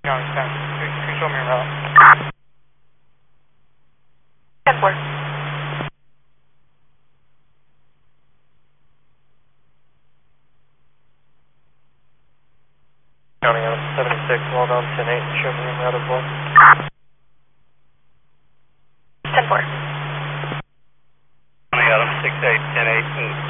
No, it's fine. You can show me around. 10-4. County Adam 76, well down 10-8, show me route as well. 10-4. County Adam 68, 10-8, and